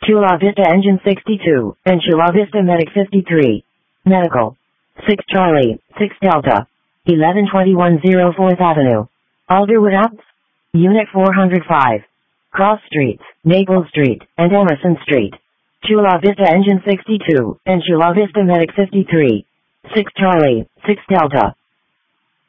Chula Vista Engine 62, and Chula Vista Medic 53. Medical. 6 Charlie, 6 Delta. 1121 04th Avenue. Alderwood Apps. Unit 405. Cross Streets, Maple Street, and Emerson Street. Chula Vista Engine 62, and Chula Vista Medic 53. 6 Charlie, 6 Delta.